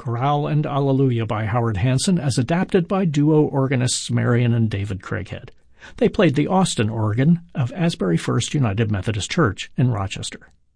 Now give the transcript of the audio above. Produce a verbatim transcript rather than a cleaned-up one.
Chorale and Alleluia by Howard Hanson as adapted by duo organists Marion and David Craighead. They played the Austin organ of Asbury First United Methodist Church in Rochester.